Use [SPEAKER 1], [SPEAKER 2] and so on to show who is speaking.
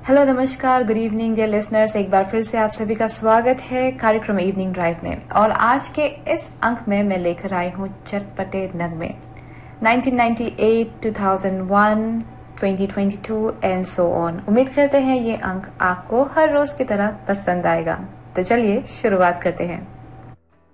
[SPEAKER 1] Hello, नमस्कार, good evening dear listeners. एक बार फिर से आप सभी का स्वागत है कार्यक्रम इवनिंग ड्राइव में। और आज के इस अंक में मैं लेकर आई हूँ चटपटे नगमे 1998, 2001, 2022 एंड सो ऑन। उम्मीद करते हैं ये अंक आपको हर रोज की तरह पसंद आएगा। तो चलिए शुरुआत करते हैं।